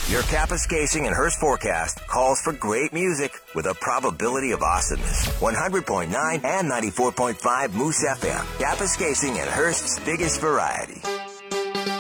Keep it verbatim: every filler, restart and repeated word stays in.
Your Kappas Casing and Hearst forecast calls for great music with a probability of awesomeness. one hundred point nine and ninety-four point five Moose F M. Kappas Casing and Hearst's biggest variety.